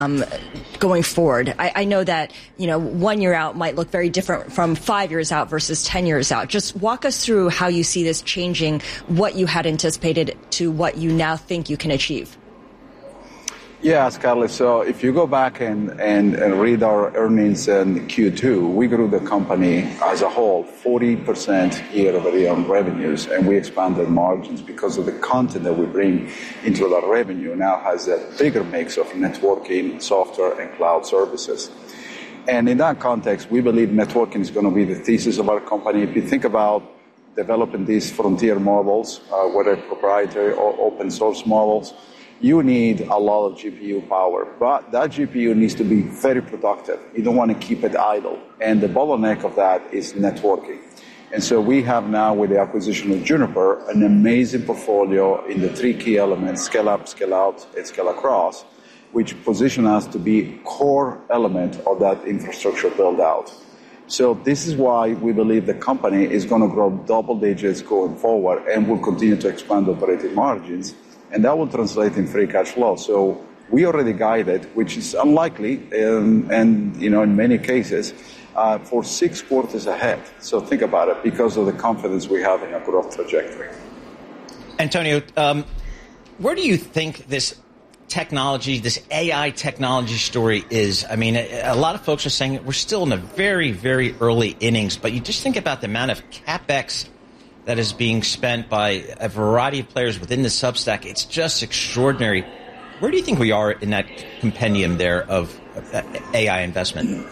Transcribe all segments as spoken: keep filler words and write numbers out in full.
Um, going forward? I, I know that, you know, one year out might look very different from five years out versus ten years out. Just walk us through how you see this changing, what you had anticipated to what you now think you can achieve. Yeah, Scarlett. So if you go back and, and, and read our earnings in Q two, we grew the company as a whole forty percent year over year on revenues, and we expanded margins because of the content that we bring into that revenue now has a bigger mix of networking, software, and cloud services. And in that context, we believe networking is going to be the thesis of our company. If you think about developing these frontier models, uh, whether proprietary or open source models, you need a lot of G P U power, but that G P U needs to be very productive. You don't want to keep it idle. And the bottleneck of that is networking. And so we have now, with the acquisition of Juniper, an amazing portfolio in the three key elements, scale up, scale out, and scale across, which position us to be a core element of that infrastructure build out. So this is why we believe the company is going to grow double digits going forward and will continue to expand operating margins. And that will translate in free cash flow. So we already guided, which is unlikely, um, and you know, in many cases, uh, for six quarters ahead. So think about it, because of the confidence we have in our growth trajectory. Antonio, um, where do you think this technology, this A I technology story is? I mean, a, a lot of folks are saying we're still in the very, very early innings, but you just think about the amount of CapEx that is being spent by a variety of players within the Substack. It's just extraordinary. Where do you think we are in that compendium there of A I investment?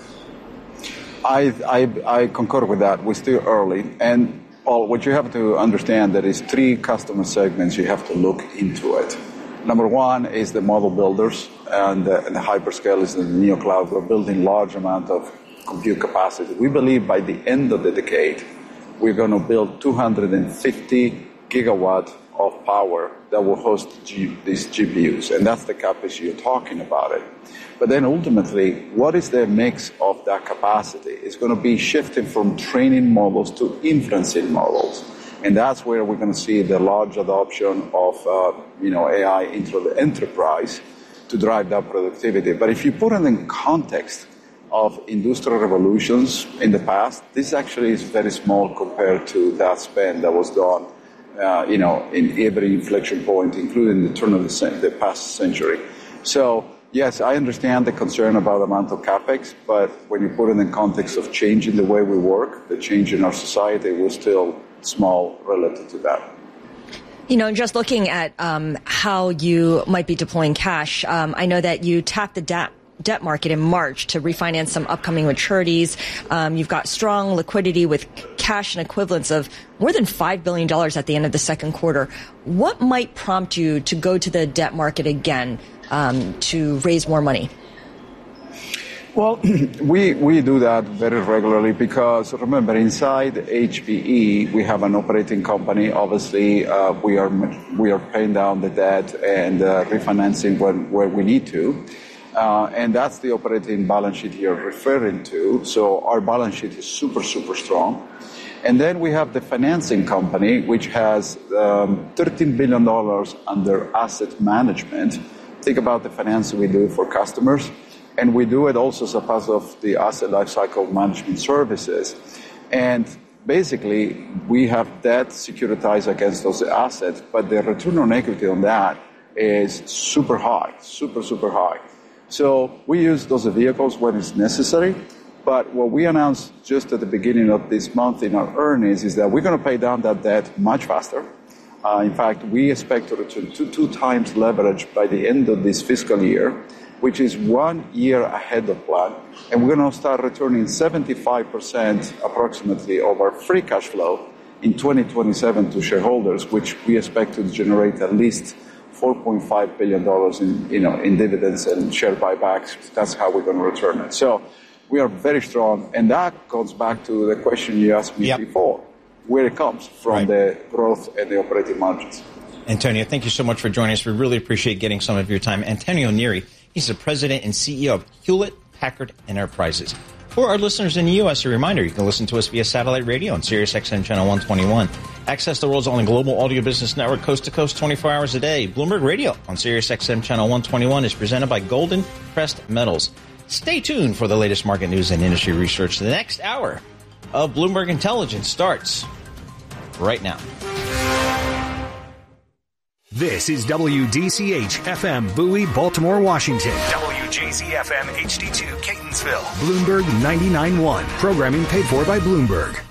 I, I, I concur with that. We're still early. And, Paul, what you have to understand, there is three customer segments you have to look into it. Number one is the model builders and the, and the hyperscalers and the neocloud. We're building large amount of compute capacity. We believe by the end of the decade, we're going to build two hundred fifty gigawatt of power that will host G, these G P Us. And that's the capacity you're talking about it. But then ultimately, what is the mix of that capacity? It's going to be shifting from training models to inferencing models. And that's where we're going to see the large adoption of uh, you know, A I into the enterprise to drive that productivity. But if you put it in context of industrial revolutions in the past, this actually is very small compared to that spend that was done, uh, you know, in every inflection point, including the turn of the, cent- the past century. So, yes, I understand the concern about the amount of CapEx, but when you put it in context of changing the way we work, the change in our society, we're still small relative to that. You know, just looking at um, how you might be deploying cash, um, I know that you tapped the debt debt market in March to refinance some upcoming maturities. Um, you've got strong liquidity with cash and equivalents of more than five billion dollars at the end of the second quarter. What might prompt you to go to the debt market again um, to raise more money? Well, we, we do that very regularly because, remember, inside H P E, we have an operating company. Obviously, uh, we are we are paying down the debt and uh, refinancing when, where we need to. Uh, and that's the operating balance sheet you're referring to. So our balance sheet is super, super strong. And then we have the financing company, which has um, thirteen billion dollars under asset management. Think about the financing we do for customers. And we do it also as a part of the asset lifecycle management services. And basically, we have debt securitized against those assets, but the return on equity on that is super high, super, super high. So we use those vehicles when it's necessary. But what we announced just at the beginning of this month in our earnings is that we're going to pay down that debt much faster. Uh, in fact, we expect to return to two times leverage by the end of this fiscal year, which is one year ahead of plan. And we're going to start returning seventy-five percent approximately of our free cash flow in twenty twenty-seven to shareholders, which we expect to generate at least four point five billion dollars in, you know, in dividends and share buybacks. That's how we're going to return it. So we are very strong. And that goes back to the question you asked me yep. before, where it comes from, right. the growth and the operating margins. Antonio, thank you so much for joining us. We really appreciate getting some of your time. Antonio Neri, he's the president and C E O of Hewlett Packard Enterprises. For our listeners in the U S, a reminder, you can listen to us via satellite radio on Sirius X M Channel one twenty-one. Access the world's only global audio business network, coast to coast, twenty-four hours a day. Bloomberg Radio on Sirius X M Channel one twenty-one is presented by Golden Pressed Metals. Stay tuned for the latest market news and industry research. The next hour of Bloomberg Intelligence starts right now. This is W D C H F M Bowie, Baltimore, Washington. W J Z F M H D two, Catonsville. Bloomberg ninety-nine point one. Programming paid for by Bloomberg.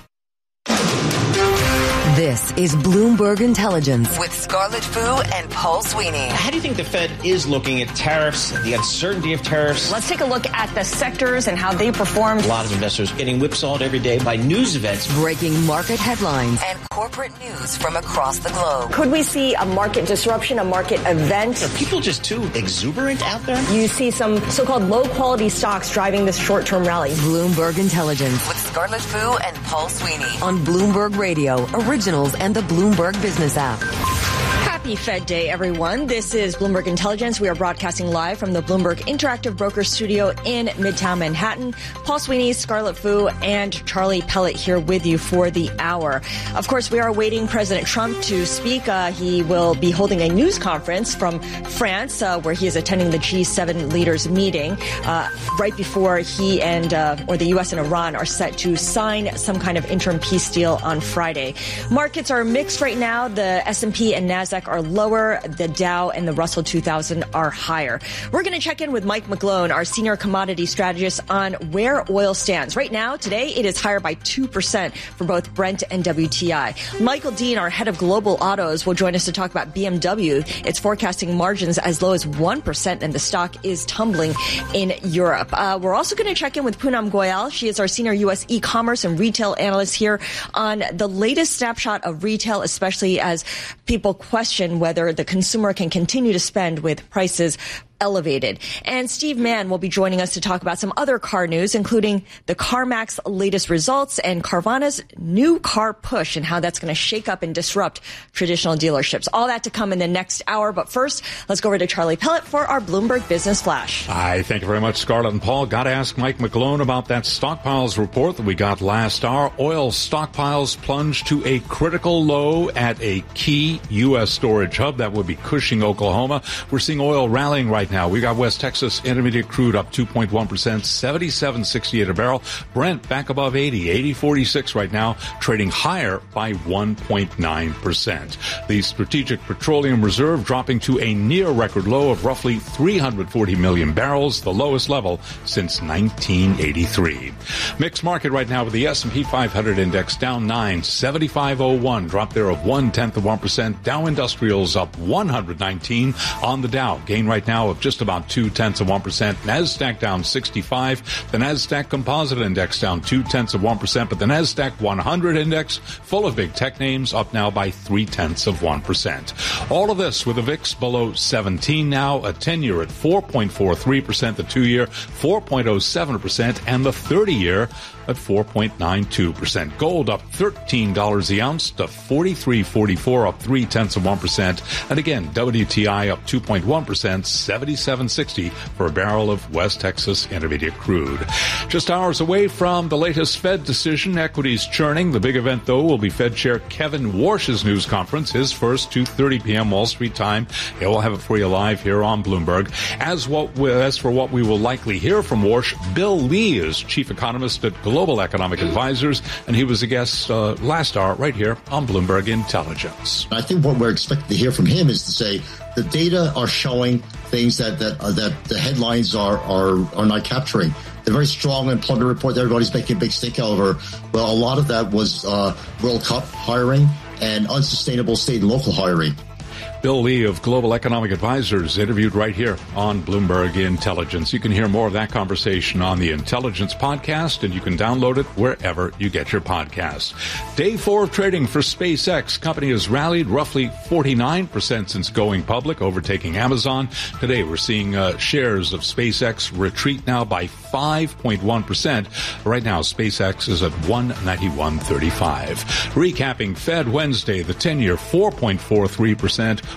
This is Bloomberg Intelligence with Scarlett Fu and Paul Sweeney. How do you think the Fed is looking at tariffs, the uncertainty of tariffs? Let's take a look at the sectors and how they performed. A lot of investors getting whipsawed every day by news events. Breaking market headlines and corporate news from across the globe. Could we see a market disruption, a market event? Are people just too exuberant out there? You see some so-called low-quality stocks driving this short-term rally. Bloomberg Intelligence with Scarlett Fu and Paul Sweeney on Bloomberg Radio, Originals and the Bloomberg Business app. Happy Fed Day, everyone. This is Bloomberg Intelligence. We are broadcasting live from the Bloomberg Interactive Broker Studio in Midtown Manhattan. Paul Sweeney, Scarlett Fu, and Charlie Pellet here with you for the hour. Of course, we are awaiting President Trump to speak. Uh, he will be holding a news conference from France, uh, where he is attending the G seven leaders meeting, uh, right before he and, uh, or the U S and Iran are set to sign some kind of interim peace deal on Friday. Markets are mixed right now. The S and P and NASDAQ are lower. The Dow and the Russell two thousand are higher. We're going to check in with Mike McGlone, our senior commodity strategist, on where oil stands. Right now, today, it is higher by two percent for both Brent and W T I. Michael Dean, our head of global autos, will join us to talk about B M W. It's forecasting margins as low as one percent, and the stock is tumbling in Europe. Uh, we're also going to check in with Poonam Goyal. She is our senior U S e-commerce and retail analyst here on the latest snapshot of retail, especially as people question whether the consumer can continue to spend with prices elevated. And Steve Mann will be joining us to talk about some other car news, including the CarMax latest results and Carvana's new car push and how that's going to shake up and disrupt traditional dealerships. All that to come in the next hour. But first, let's go over to Charlie Pellet for our Bloomberg Business Flash. Hi, thank you very much, Scarlett and Paul. Got to ask Mike McGlone about that stockpiles report that we got last hour. Oil stockpiles plunged to a critical low at a key U S storage hub. That would be Cushing, Oklahoma. We're seeing oil rallying right now. We got West Texas Intermediate crude up two point one percent, seventy-seven sixty-eight a barrel. Brent back above eighty, eighty forty-six right now, trading higher by one point nine percent. The Strategic Petroleum Reserve dropping to a near record low of roughly three hundred forty million barrels, the lowest level since nineteen eighty-three. Mixed market right now with the S and P five hundred index down nine, seventy-five oh one, drop there of one tenth of one percent. Dow Industrials up one hundred nineteen on the Dow, gain right now of just about two tenths of one percent. NASDAQ down sixty-five. The NASDAQ Composite Index down two tenths of one percent, but the NASDAQ one hundred Index, full of big tech names, up now by three tenths of one percent. All of this with the V I X below seventeen now, a ten-year at four point four three percent, the two-year four point oh seven percent, and the thirty-year at four point nine two percent. Gold up thirteen dollars the ounce to forty-three forty-four, up three tenths of one percent. And again, W T I up two point one percent, seventy-seven sixty for a barrel of West Texas Intermediate crude. Just hours away from the latest Fed decision, equities churning. The big event, though, will be Fed Chair Kevin Warsh's news conference, his first, two thirty p.m. Wall Street time. Yeah, we'll have it for you live here on Bloomberg. As what as for what we will likely hear from Warsh, Bill Lee is chief economist at Global Economic Advisors, and he was a guest uh, last hour right here on Bloomberg Intelligence. I think what we're expecting to hear from him is to say the data are showing things that that uh, that the headlines are are are not capturing. The very strong employment report that everybody's making a big stink out over. Well, a lot of that was uh, World Cup hiring and unsustainable state and local hiring. Bill Lee of Global Economic Advisors interviewed right here on Bloomberg Intelligence. You can hear more of that conversation on the Intelligence podcast, and you can download it wherever you get your podcasts. Day four of trading for SpaceX. Company has rallied roughly forty-nine percent since going public, overtaking Amazon. Today we're seeing uh, shares of SpaceX retreat now by five point one percent. Right now SpaceX is at one ninety-one thirty-five. Recapping Fed Wednesday, the ten-year four point four three percent.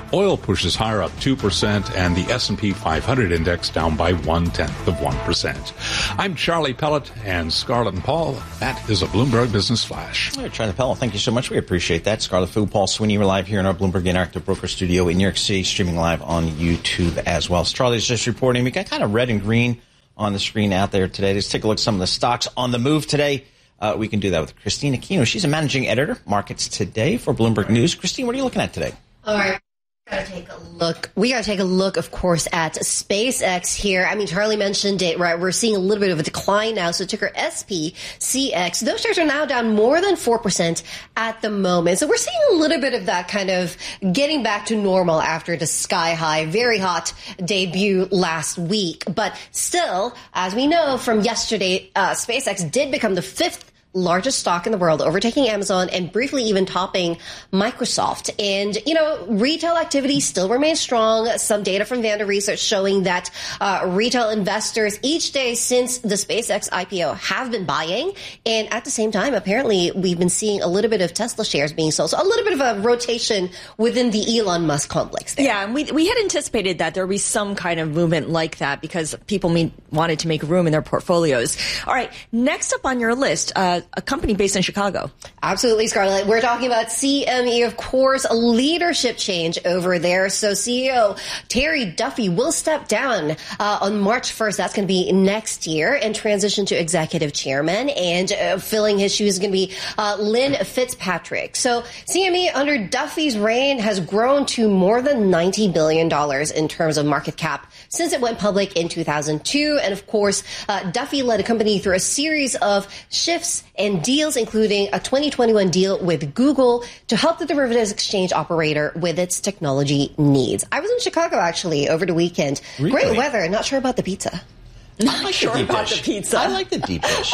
Oil pushes higher up two percent, and the S and P five hundred index down by one-tenth of one percent. I'm Charlie Pellet and Scarlett and Paul. That is a Bloomberg Business Flash. All right, Charlie Pellet, thank you so much. We appreciate that. Scarlett Fu, Paul Sweeney, we're live here in our Bloomberg Interactive Broker Studio in New York City, streaming live on YouTube as well. So Charlie's just reporting. We got kind of red and green on the screen out there today. Let's take a look at some of the stocks on the move today. Uh, we can do that with Christine Aquino. She's a managing editor, Markets Today for Bloomberg News. Christine, what are you looking at today? All right. Gotta take a look. We got to take a look, of course, at SpaceX here. I mean, Charlie mentioned it, right? We're seeing a little bit of a decline now. So ticker S P C X. Those shares are now down more than four percent at the moment. So we're seeing a little bit of that kind of getting back to normal after the sky high, very hot debut last week. But still, as we know from yesterday, uh, SpaceX did become the fifth largest stock in the world, overtaking Amazon and briefly even topping Microsoft. And, you know, retail activity still remains strong. Some data from Vanda Research showing that uh, retail investors each day since the SpaceX I P O have been buying. And at the same time, apparently, we've been seeing a little bit of Tesla shares being sold. So a little bit of a rotation within the Elon Musk complex there. Yeah, and we, we had anticipated that there would be some kind of movement like that because people mean, wanted to make room in their portfolios. All right, next up on your list, uh, a company based in Chicago. Absolutely, Scarlett. We're talking about C M E, of course, a leadership change over there. So C E O Terry Duffy will step down uh, on March first. That's going to be next year, and transition to executive chairman. And uh, filling his shoes is going to be uh, Lynn Fitzpatrick. So C M E under Duffy's reign has grown to more than ninety billion dollars in terms of market cap since it went public in two thousand two. And of course, uh, Duffy led a company through a series of shifts and deals, including a twenty twenty-one deal with Google to help the derivatives exchange operator with its technology needs. I was in Chicago, actually, over the weekend. Really? Great weather. Not sure about the pizza. I like sure the deep about dish. the pizza. I like the deep dish.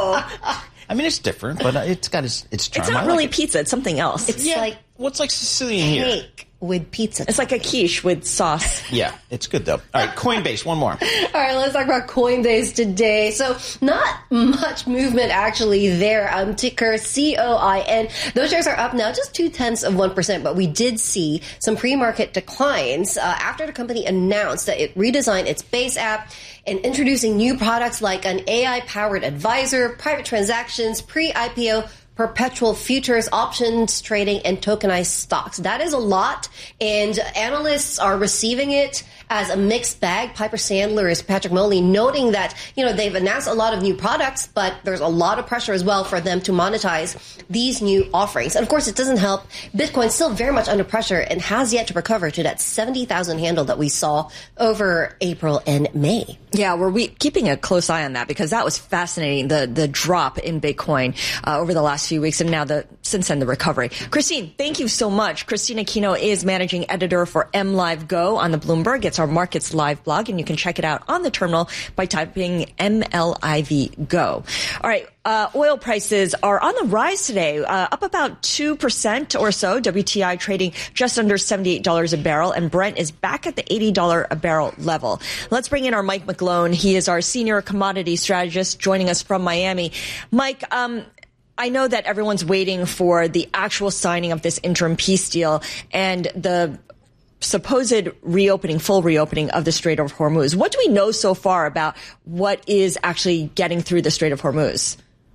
Oh. I mean, it's different, but it's got its, its charm. It's not I really like it. pizza. It's something else. It's Yeah. like What's like Sicilian here? cake with pizza. It's like a quiche with sauce. Yeah, it's good, though. All right, Coinbase, one more. All right, let's talk about Coinbase today. So not much movement actually there. Um, ticker C O I N. Those shares are up now just two-tenths of one percent, but we did see some pre-market declines uh, after the company announced that it redesigned its base app and introducing new products like an A I-powered advisor, private transactions, pre-I P O, perpetual futures, options trading, and tokenized stocks. That is a lot, and analysts are receiving it as a mixed bag. Piper Sandler's Patrick Moley noting that, you know, they've announced a lot of new products, but there's a lot of pressure as well for them to monetize these new offerings. And of course, it doesn't help. Bitcoin still very much under pressure and has yet to recover to that seventy thousand handle that we saw over April and May. Yeah, we're we, keeping a close eye on that because that was fascinating, the the drop in Bitcoin uh, over the last few weeks and now the since then the recovery. Christine, thank you so much. Christine Aquino is managing editor for M Live Go on the Bloomberg. It's our Markets Live blog, and you can check it out on the terminal by typing M L I V Go. All right. Uh, oil prices are on the rise today, uh, up about two percent or so. W T I trading just under seventy-eight dollars a barrel, and Brent is back at the eighty dollars a barrel level. Let's bring in our Mike McGlone. He is our senior commodity strategist joining us from Miami. Mike, um, I know that everyone's waiting for the actual signing of this interim peace deal and the supposed reopening, full reopening of the Strait of Hormuz. What do we know so far about what is actually getting through the Strait of Hormuz?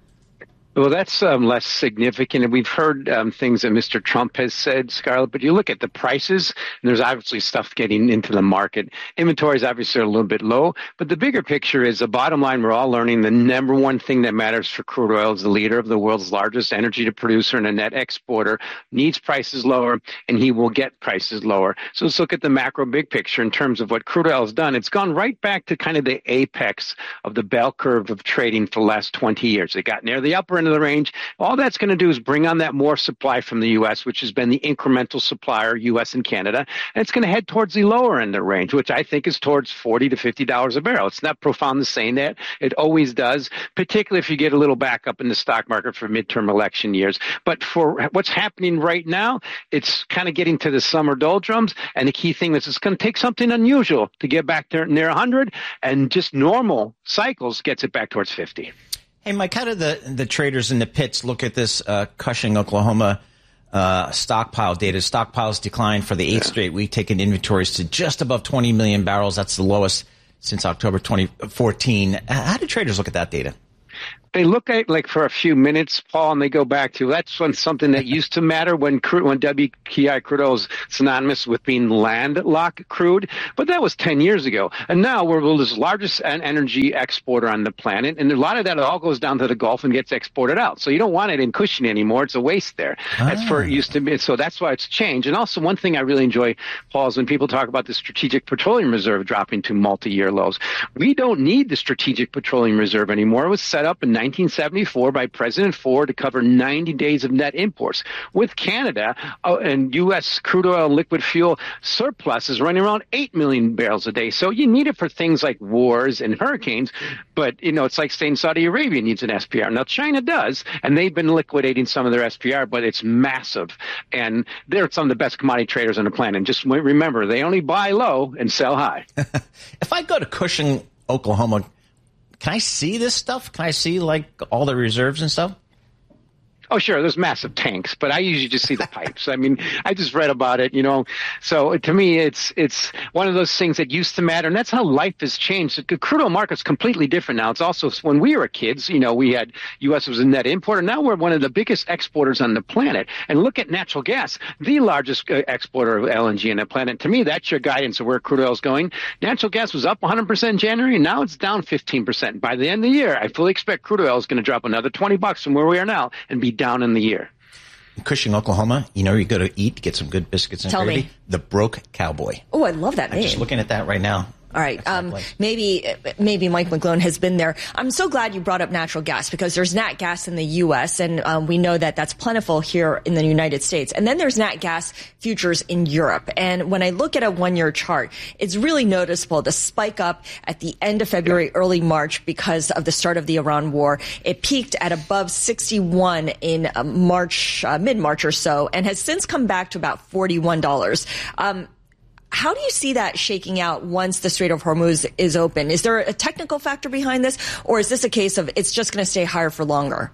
Well, that's um, less significant. And we've heard um, things that Mister Trump has said, Scarlett, but you look at the prices, and there's obviously stuff getting into the market. Inventories obviously are a little bit low, but the bigger picture is the bottom line. We're all learning the number one thing that matters for crude oil is the leader of the world's largest energy producer and a net exporter needs prices lower, and he will get prices lower. So let's look at the macro big picture in terms of what crude oil has done. It's gone right back to kind of the apex of the bell curve of trading for the last twenty years. It got near the upper end of the range. All that's going to do is bring on that more supply from the U S, which has been the incremental supplier, U S and Canada, and it's going to head towards the lower end of the range, which I think is towards forty to fifty dollars a barrel. It's not profound to saying that. It always does, particularly if you get a little back up in the stock market for midterm election years. But for what's happening right now, it's kind of getting to the summer doldrums, and the key thing is it's going to take something unusual to get back there near one hundred, and just normal cycles gets it back towards fifty. Hey, Mike, how do the, the traders in the pits look at this uh, Cushing, Oklahoma uh, stockpile data. Stockpiles declined for the eighth straight week, taking inventories to just above twenty million barrels. That's the lowest since October twenty fourteen. How do traders look at that data? They look at it like for a few minutes, Paul, and they go back to that's when something that used to matter when crude, when W T I crude oil is synonymous with being landlocked crude, but that was ten years ago. And now we're the largest energy exporter on the planet, and a lot of that all goes down to the Gulf and gets exported out. So you don't want it in Cushing anymore; it's a waste there. Ah. That's where it used to be. So that's why it's changed. And also, one thing I really enjoy, Paul, is when people talk about the Strategic Petroleum Reserve dropping to multi-year lows. We don't need the Strategic Petroleum Reserve anymore. It was set up in nineteen seventy-four by President Ford to cover ninety days of net imports. With Canada uh, and U S crude oil and liquid fuel surplus is running around eight million barrels a day. So you need it for things like wars and hurricanes. But, you know, it's like saying Saudi Arabia needs an S P R. Now, China does, and they've been liquidating some of their S P R, but it's massive. And they're some of the best commodity traders on the planet. And just remember, they only buy low and sell high. If I go to Cushing, Oklahoma, can I see this stuff? Can I see, like, all the reserves and stuff? Oh, sure. There's massive tanks, but I usually just see the pipes. I mean, I just read about it, you know. So to me, it's it's one of those things that used to matter, and that's how life has changed. The crude oil market's completely different now. It's also when we were kids, you know, we had U S was a net importer. Now we're one of the biggest exporters on the planet. And look at natural gas, the largest uh, exporter of L N G on the planet. To me, that's your guidance of where crude oil is going. Natural gas was up one hundred percent in January, and now it's down fifteen percent. By the end of the year, I fully expect crude oil is going to drop another twenty bucks from where we are now and be down in the year. Cushing, Oklahoma, you know, you go to eat, get some good biscuits and Tell gravy. me. The Broke Cowboy. Oh, I love that I'm name. just looking at that right now. All right. Um, maybe maybe Mike McGlone has been there. I'm so glad you brought up natural gas because there's nat gas in the U S and um, we know that that's plentiful here in the United States. And then there's nat gas futures in Europe. And when I look at a one-year chart, it's really noticeable the spike up at the end of February, early March because of the start of the Iran war. It peaked at above sixty-one in uh, March, uh, mid-March or so, and has since come back to about forty-one dollars. Um, How do you see that shaking out once the Strait of Hormuz is open? Is there a technical factor behind this, or is this a case of it's just going to stay higher for longer?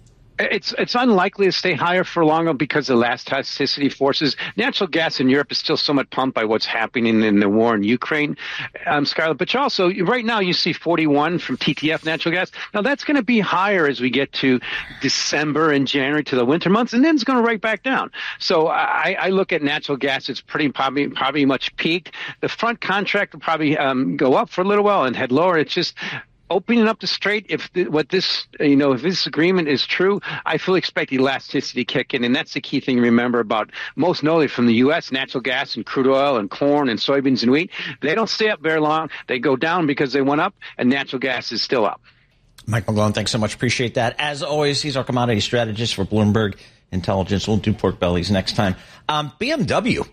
It's it's unlikely to stay higher for longer because of elasticity forces. Natural gas in Europe is still somewhat pumped by what's happening in the war in Ukraine, um, Scarlett. But you also, right now, you see forty-one from T T F natural gas. Now, that's going to be higher as we get to December and January to the winter months, and then it's going to right back down. So I, I look at natural gas. It's pretty probably, probably much peaked. The front contract will probably um, go up for a little while and head lower. It's just opening up the strait, if the, what this, you know, if this agreement is true, I fully expect elasticity kick in, and that's the key thing to remember about most notably from the U S natural gas and crude oil and corn and soybeans and wheat. They don't stay up very long. They go down because they went up, and natural gas is still up. Mike McGlone, thanks so much. Appreciate that. As always, he's our commodity strategist for Bloomberg Intelligence. We'll do pork bellies next time. Um, B M W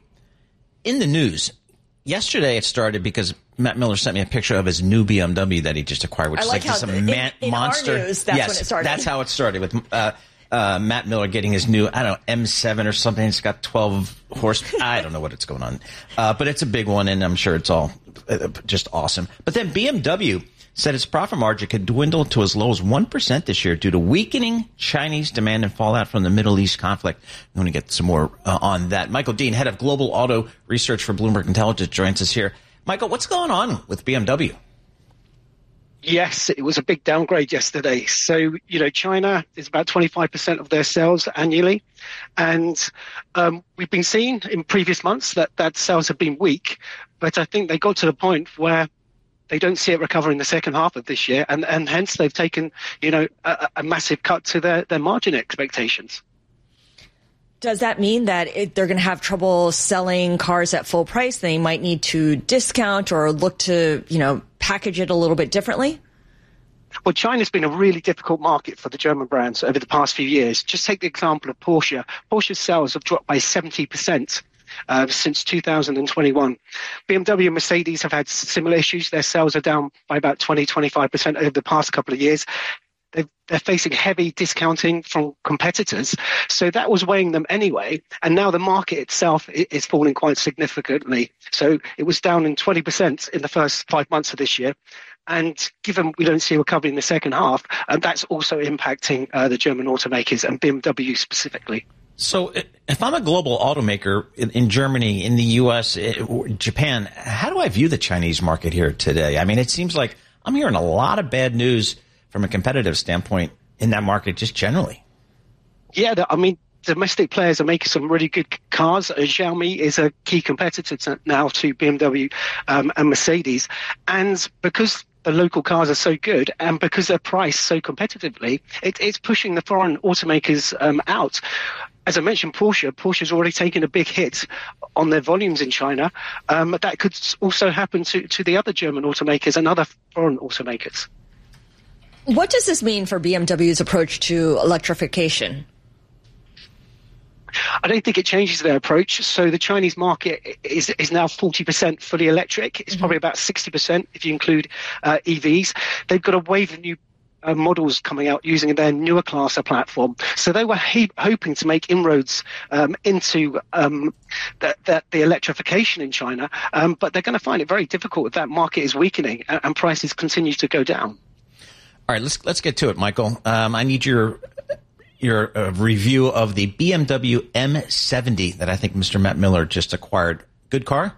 in the news. Yesterday it started because Matt Miller sent me a picture of his new B M W that he just acquired, which I is like like just a in, man, in monster. Our news, that's yes, when it started. That's how it started with uh, uh, Matt Miller getting his new, I don't know, M seven or something. It's got twelve horse. I don't know what's going on, uh, but it's a big one, and I'm sure it's all uh, just awesome. But then B M W said its profit margin could dwindle to as low as one percent this year due to weakening Chinese demand and fallout from the Middle East conflict. I'm going to get some more uh, on that. Michael Dean, head of global auto research for Bloomberg Intelligence, joins us here. Michael, what's going on with B M W? Yes, it was a big downgrade yesterday. So, you know, China is about twenty-five percent of their sales annually. And um, we've been seeing in previous months that, that sales have been weak. But I think they got to the point where they don't see it recovering the second half of this year. And, and hence they've taken, you know, a, a massive cut to their, their margin expectations. Does that mean that it, they're going to have trouble selling cars at full price? They might need to discount or look to, you know, package it a little bit differently? Well, China's been a really difficult market for the German brands over the past few years. Just take the example of Porsche. Porsche's sales have dropped by seventy percent uh, since two thousand twenty-one. B M W and Mercedes have had similar issues. Their sales are down by about twenty, twenty-five percent over the past couple of years. They've, they're facing heavy discounting from competitors. So that was weighing them anyway. And now the market itself is falling quite significantly. So it was down in twenty percent in the first five months of this year. And given we don't see a recovery in the second half, uh, that's also impacting uh, the German automakers and B M W specifically. So if I'm a global automaker in, in Germany, in the U S, Japan, how do I view the Chinese market here today? I mean, it seems like I'm hearing a lot of bad news from a competitive standpoint in that market just generally. Yeah, I mean, domestic players are making some really good cars. Uh, Xiaomi is a key competitor to, now to B M W um, and Mercedes. And because the local cars are so good and because they're priced so competitively, it, it's pushing the foreign automakers um, out. As I mentioned, Porsche, Porsche's already taken a big hit on their volumes in China. Um, that could also happen to, to the other German automakers and other foreign automakers. What does this mean for B M W's approach to electrification? I don't think it changes their approach. So the Chinese market is is now forty percent fully electric. It's mm-hmm. probably about sixty percent if you include uh, E Vs. They've got a wave of new Uh, models coming out using their newer class of platform. So they were he- hoping to make inroads um, into um, the, the, the electrification in China, um, but they're going to find it very difficult if that market is weakening and, and prices continue to go down. All right, let's let's get to it, Michael. Um, I need your your uh, review of the B M W M seventy that I think Mister Matt Miller just acquired. Good car?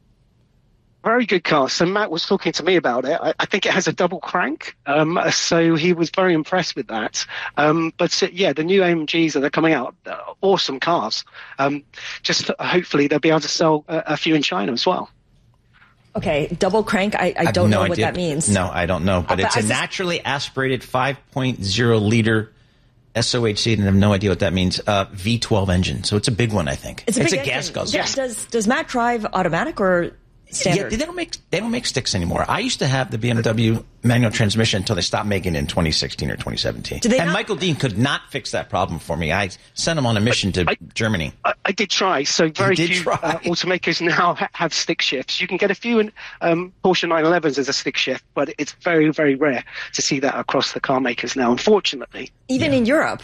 Very good car. So Matt was talking to me about it. I, I think it has a double crank. Um, so he was very impressed with that. Um, but uh, yeah, the new A M Gs that are coming out, uh, awesome cars. Um, just hopefully they'll be able to sell a, a few in China as well. Okay, double crank. I, I don't no know what idea. that means. No, I don't know. But uh, it's but a naturally aspirated five point oh liter S O H C, and I have no idea what that means. Uh, V twelve engine. So it's a big one, I think. It's a, it's big a gas guzzler. Yes. Does does Matt drive automatic or standard? Yeah, they don't make they don't make sticks anymore. I used to have the B M W manual transmission until they stopped making it in twenty sixteen or twenty seventeen. Did they and not? Michael Dean could not fix that problem for me. I sent him on a mission to I, Germany. I, I did try. So very did few try. Uh, automakers now ha- have stick shifts. You can get a few in um, Porsche nine elevens as a stick shift, but it's very, very rare to see that across the car makers now, unfortunately. Even yeah. in Europe?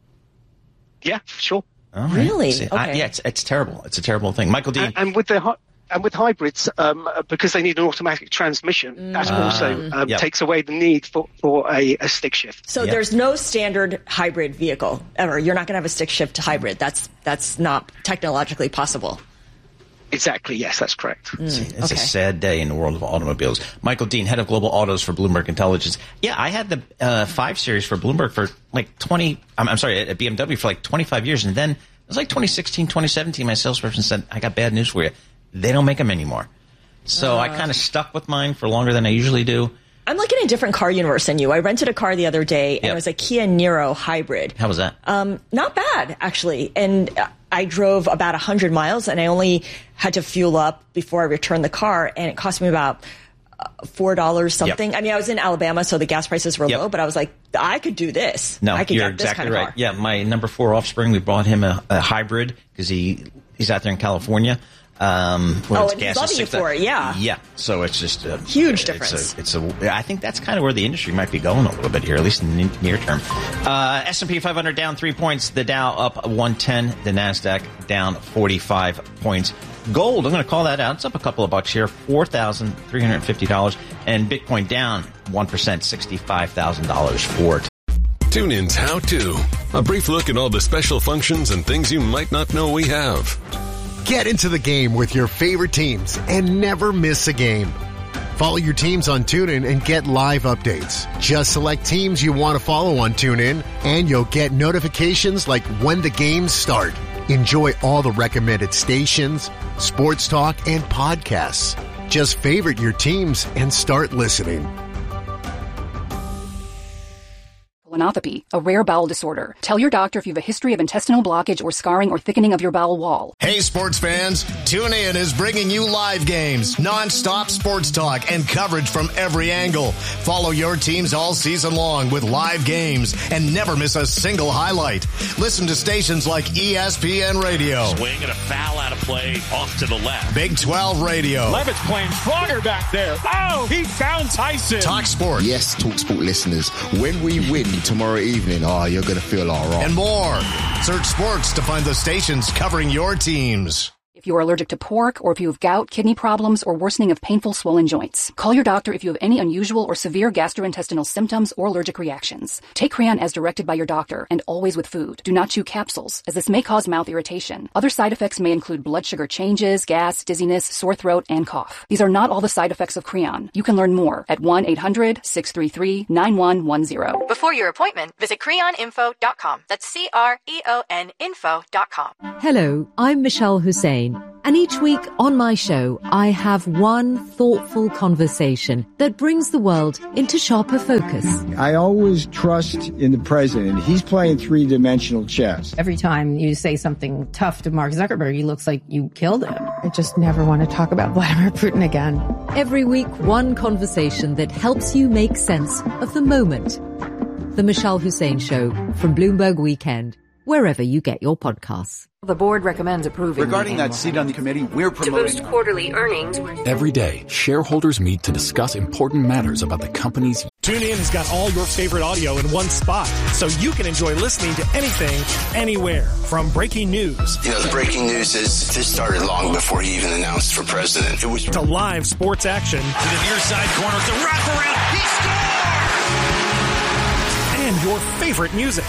Yeah, sure. All right. Really? See, okay. I, yeah, it's it's terrible. It's a terrible thing. Michael Dean. And, and with the and with hybrids, um, because they need an automatic transmission, mm. that uh, also um, yep. takes away the need for, for a, a stick shift. So yep. there's no standard hybrid vehicle ever. You're not going to have a stick shift hybrid. That's that's not technologically possible. Exactly. Yes, that's correct. Mm, See, it's okay. a sad day in the world of automobiles. Michael Dean, head of global autos for Bloomberg Intelligence. Yeah, I had the uh, five series for Bloomberg for like twenty. I'm, I'm sorry, at B M W for like twenty-five years, and then it was like twenty sixteen, twenty seventeen. My salesperson said, "I got bad news for you. They don't make them anymore." So uh, I kind of stuck with mine for longer than I usually do. I'm like in a different car universe than you. I rented a car the other day, and yep. it was a Kia Niro hybrid. How was that? Um, not bad, actually. And I drove about one hundred miles, and I only had to fuel up before I returned the car, and it cost me about four dollars something. Yep. I mean, I was in Alabama, so the gas prices were yep. low, but I was like, I could do this. No, I could you're get this exactly kind of right. car. Yeah, my number four Offspring, we bought him a, a hybrid because he he's out there in California. Um, oh, and he's loving you for it, yeah. Yeah, so it's just a huge difference. It's a, it's a. I think that's kind of where the industry might be going a little bit here, at least in the near term. Uh, S and P five hundred down three points, the Dow up one ten, the Nasdaq down forty-five points. Gold, I'm going to call that out. It's up a couple of bucks here, four thousand three hundred fifty dollars, and Bitcoin down one percent, sixty-five thousand dollars for. TuneIn's How To, a brief look at all the special functions and things you might not know we have. Get into the game with your favorite teams and never miss a game. Follow your teams on TuneIn and get live updates. Just select teams you want to follow on TuneIn, and you'll get notifications like when the games start. Enjoy all the recommended stations, sports talk, and podcasts. Just favorite your teams and start listening. Colonopathy, a rare bowel disorder. Tell your doctor if you have a history of intestinal blockage or scarring or thickening of your bowel wall. Hey, sports fans. TuneIn is bringing you live games, non-stop sports talk, and coverage from every angle. Follow your teams all season long with live games and never miss a single highlight. Listen to stations like E S P N Radio. Swing and a foul out of play off to the left. Big twelve Radio. Levitt's playing stronger back there. Oh, he found Tyson. Talk Sport. Yes, Talk Sport listeners. When we win tomorrow evening, oh, you're going to feel all right. And more. Search sports to find the stations covering your teams. If you are allergic to pork, or if you have gout, kidney problems, or worsening of painful swollen joints, call your doctor if you have any unusual or severe gastrointestinal symptoms or allergic reactions. Take Creon as directed by your doctor, and always with food. Do not chew capsules, as this may cause mouth irritation. Other side effects may include blood sugar changes, gas, dizziness, sore throat, and cough. These are not all the side effects of Creon. You can learn more at one eight hundred six three three nine one one zero. Before your appointment, visit creon info dot com. That's C R E O N info dot com. Hello, I'm Michelle Hussein, and each week on my show, I have one thoughtful conversation that brings the world into sharper focus. I always trust in the president. He's playing three-dimensional chess. Every time you say something tough to Mark Zuckerberg, he looks like you killed him. I just never want to talk about Vladimir Putin again. Every week, one conversation that helps you make sense of the moment. The Michelle Hussein Show from Bloomberg Weekend, wherever you get your podcasts. The board recommends approving. Regarding that seat on the committee, we're promoting to boost quarterly earnings. Every day, shareholders meet to discuss important matters about the company's. TuneIn has got all your favorite audio in one spot, so you can enjoy listening to anything, anywhere. From breaking news. You know, the breaking news is this started long before he even announced for president. It was to live sports action. To the near side corner, the wraparound. He scores! And your favorite music.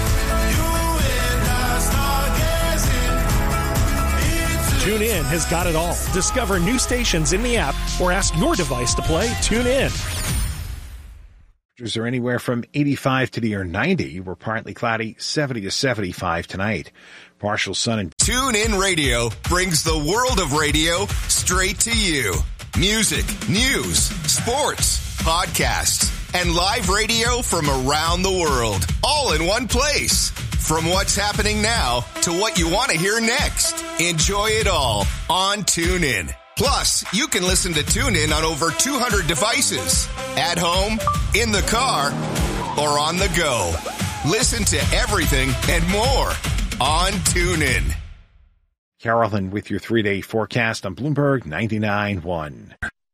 TuneIn has got it all. Discover new stations in the app or ask your device to play TuneIn. Temperatures are anywhere from eighty-five to near ninety. We're partly cloudy, seventy to seventy-five tonight. Partial sun and TuneIn Radio brings the world of radio straight to you. Music, news, sports, podcasts, and live radio from around the world, all in one place. From what's happening now to what you want to hear next. Enjoy it all on TuneIn. Plus, you can listen to TuneIn on over two hundred devices. At home, in the car, or on the go. Listen to everything and more on TuneIn. Carolyn with your three-day forecast on Bloomberg ninety-nine point one.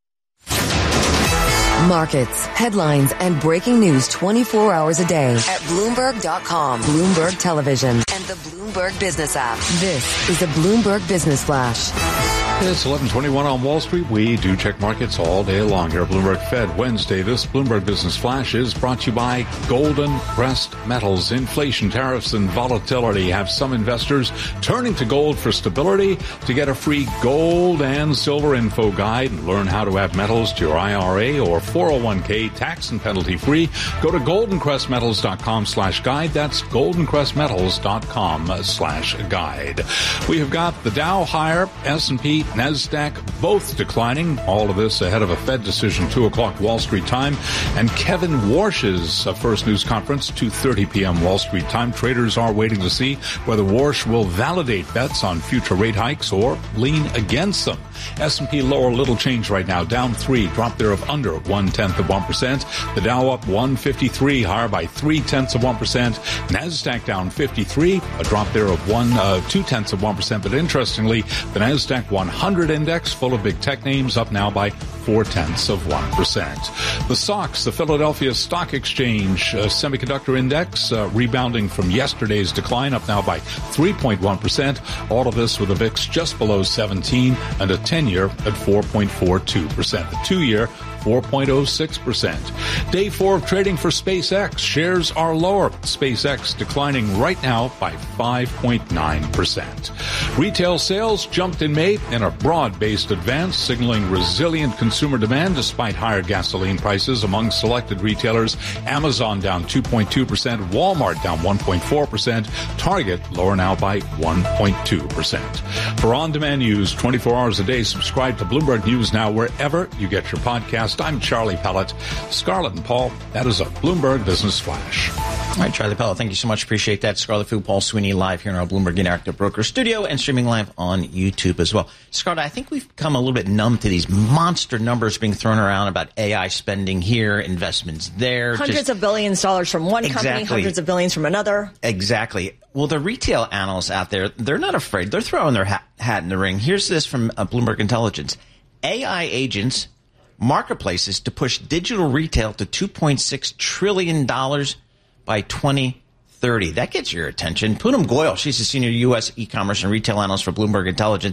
Markets, headlines, and breaking news twenty-four hours a day at Bloomberg dot com, Bloomberg Television, and the Bloomberg Business app. This is the Bloomberg Business Flash. It's eleven twenty-one on Wall Street. We do check markets all day long here at Bloomberg Fed Wednesday. This Bloomberg Business Flash is brought to you by Golden Crest Metals. Inflation, tariffs, and volatility have some investors turning to gold for stability. To get a free gold and silver info guide and learn how to add metals to your I R A or four oh one k tax and penalty free, go to golden crest metals dot com slash guide. That's golden crest metals dot com slash guide. We have got the Dow higher, S and P, NASDAQ both declining. All of this ahead of a Fed decision, two o'clock Wall Street time. And Kevin Warsh's uh, first news conference, two thirty p.m. Wall Street time. Traders are waiting to see whether Warsh will validate bets on future rate hikes or lean against them. S and P lower, little change right now, down three, drop there of under one-tenth of one percent. The Dow up one fifty-three, higher by three-tenths of one percent. NASDAQ down fifty-three, a drop there of one, uh, two-tenths of one percent. But interestingly, the NASDAQ one hundred index, full of big tech names, up now by four-tenths of one percent. The S O X, the Philadelphia Stock Exchange uh, Semiconductor Index, uh, rebounding from yesterday's decline, up now by three point one percent. All of this with a V I X just below seventeen and a ten-year at four point four two percent. The two-year, four point oh six percent. Day four of trading for SpaceX. Shares are lower. SpaceX declining right now by five point nine percent. Retail sales jumped in May in a broad-based advance, signaling resilient consumer demand despite higher gasoline prices among selected retailers. Amazon down two point two percent. Walmart down one point four percent. Target lower now by one point two percent. For on-demand news twenty-four hours a day, subscribe to Bloomberg News Now wherever you get your podcast. I'm Charlie Pellet. Scarlett and Paul, that is a Bloomberg Business Flash. All right, Charlie Pellet, thank you so much. Appreciate that. Scarlett Fu, Paul Sweeney, live here in our Bloomberg Interactive Broker studio and streaming live on YouTube as well. Scarlett, I think we've become a little bit numb to these monster numbers being thrown around about A I spending here, investments there. Hundreds just, of billions of dollars from one exactly. company, hundreds of billions from another. Exactly. Well, the retail analysts out there, they're not afraid. They're throwing their hat, hat in the ring. Here's this from uh, Bloomberg Intelligence. A I agents marketplaces to push digital retail to two point six trillion dollars by twenty thirty. That gets your attention. Poonam Goyal, she's a senior U S e-commerce and retail analyst for Bloomberg Intelligence.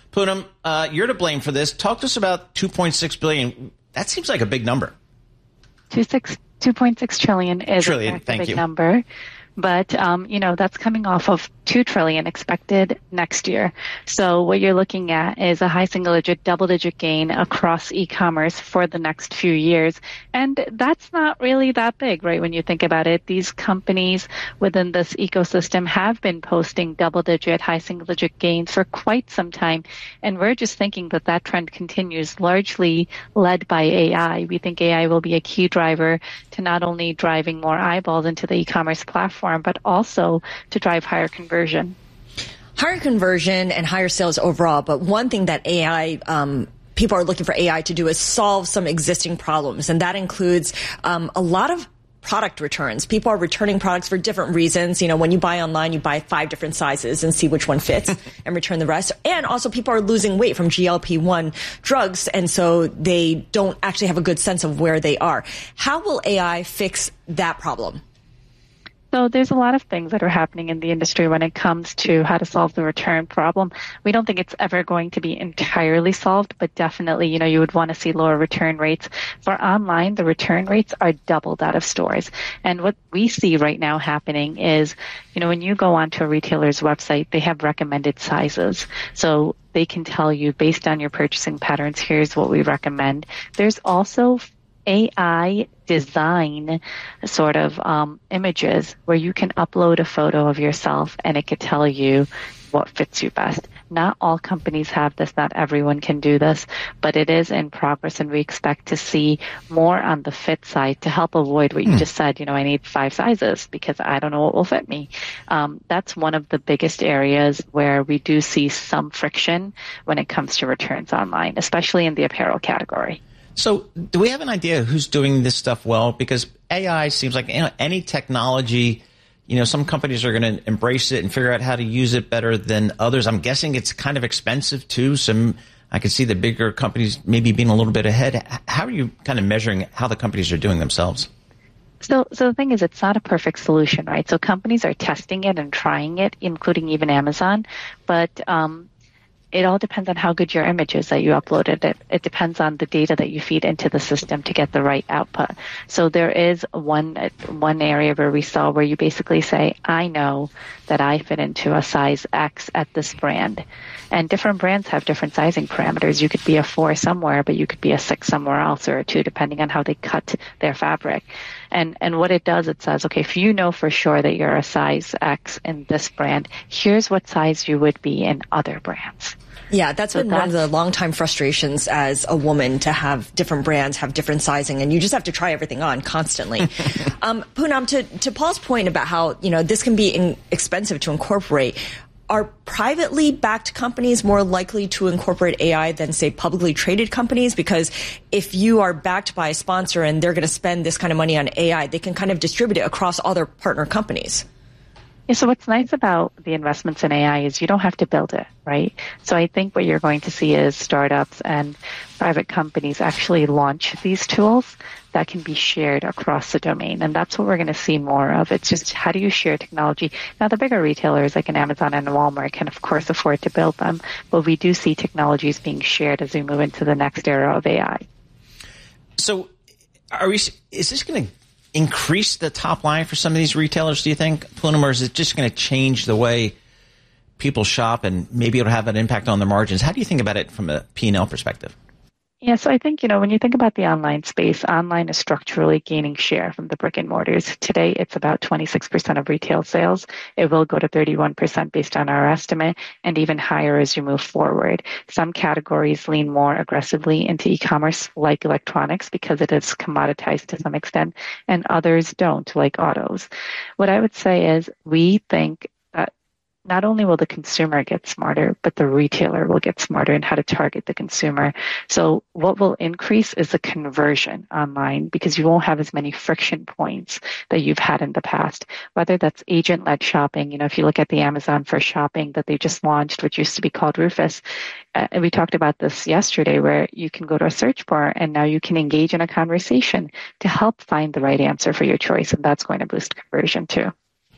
Poonam, uh, you're to blame for this. Talk to us about two point six billion dollars. That seems like a big number. two point six trillion is trillion, a thank big you. number. But, um, you know, that's coming off of two trillion dollars expected next year. So what you're looking at is a high single digit, double digit gain across e-commerce for the next few years. And that's not really that big, right? When you think about it, these companies within this ecosystem have been posting double digit, high single digit gains for quite some time. And we're just thinking that that trend continues, largely led by A I. We think A I will be a key driver to not only driving more eyeballs into the e-commerce platform, but also to drive higher conversion. Higher conversion and higher sales overall. But one thing that A I, um, people are looking for A I to do is solve some existing problems. And that includes um, a lot of product returns. People are returning products for different reasons. You know, when you buy online, you buy five different sizes and see which one fits and return the rest. And also people are losing weight from G L P one drugs. And so they don't actually have a good sense of where they are. How will A I fix that problem? So there's a lot of things that are happening in the industry when it comes to how to solve the return problem. We don't think it's ever going to be entirely solved, but definitely, you know, you would want to see lower return rates. For online, the return rates are double that of stores. And what we see right now happening is, you know, when you go onto a retailer's website, they have recommended sizes. So they can tell you based on your purchasing patterns, here's what we recommend. There's also A I design sort of um, images where you can upload a photo of yourself and it could tell you what fits you best. Not all companies have this. Not everyone can do this, but it is in progress, and we expect to see more on the fit side to help avoid what you mm. just said. You know, I need five sizes because I don't know what will fit me. Um, that's one of the biggest areas where we do see some friction when it comes to returns online, especially in the apparel category. So do we have an idea who's doing this stuff well? Because A I seems like, you know, any technology, you know, some companies are going to embrace it and figure out how to use it better than others. I'm guessing it's kind of expensive too. Some, I can see the bigger companies maybe being a little bit ahead. How are you kind of measuring how the companies are doing themselves? So, so the thing is, it's not a perfect solution, right? So companies are testing it and trying it, including even Amazon. But, um, it all depends on how good your image is that you uploaded. It, it depends on the data that you feed into the system to get the right output. So there is one one area where we saw where you basically say, I know that I fit into a size X at this brand. And different brands have different sizing parameters. You could be a four somewhere, but you could be a six somewhere else, or a two, depending on how they cut their fabric. And and what it does, it says, okay, if you know for sure that you're a size X in this brand, here's what size you would be in other brands. Yeah, that's so been that's, one of the longtime frustrations as a woman, to have different brands have different sizing, and you just have to try everything on constantly. um, Poonam, to, to Paul's point about how, you know, this can be in, expensive to incorporate, are privately backed companies more likely to incorporate A I than, say, publicly traded companies? Because if you are backed by a sponsor and they're going to spend this kind of money on A I, they can kind of distribute it across all their partner companies. Yeah, so what's nice about the investments in A I is you don't have to build it, right? So I think what you're going to see is startups and private companies actually launch these tools that can be shared across the domain. And that's what we're going to see more of. It's just, how do you share technology? Now, the bigger retailers like an Amazon and Walmart can, of course, afford to build them. But we do see technologies being shared as we move into the next era of A I. So are we, is this going to increase the top line for some of these retailers, do you think, Poonam, or is it just going to change the way people shop and maybe it'll have an impact on their margins? How do you think about it from a P and L perspective? Yeah, so I think, you know, when you think about the online space, online is structurally gaining share from the brick and mortars. Today, it's about twenty-six percent of retail sales. It will go to thirty-one percent based on our estimate, and even higher as you move forward. Some categories lean more aggressively into e-commerce, like electronics, because it is commoditized to some extent, and others don't, like autos. What I would say is we think that not only will the consumer get smarter, but the retailer will get smarter in how to target the consumer. So what will increase is the conversion online, because you won't have as many friction points that you've had in the past, whether that's agent-led shopping. You know, if you look at the Amazon for Shopping that they just launched, which used to be called Rufus, uh, and we talked about this yesterday, where you can go to a search bar and now you can engage in a conversation to help find the right answer for your choice, and that's going to boost conversion too.